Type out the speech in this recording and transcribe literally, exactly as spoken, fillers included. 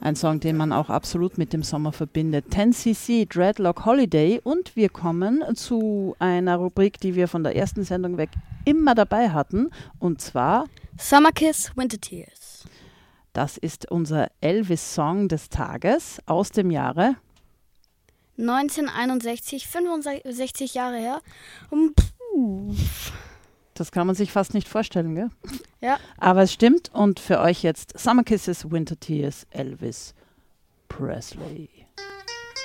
Ein Song, den man auch absolut mit dem Sommer verbindet. zehn C C, Dreadlock Holiday. Und wir kommen zu einer Rubrik, die wir von der ersten Sendung weg immer dabei hatten. Und zwar Summer Kiss, Winter Tears. Das ist unser Elvis-Song des Tages aus dem Jahre neunzehnhunderteinundsechzig, fünfundsechzig Jahre her. Und puh. Das kann man sich fast nicht vorstellen, gell? Ja. Aber es stimmt. Und für euch jetzt Summer Kisses, Winter Tears, Elvis Presley.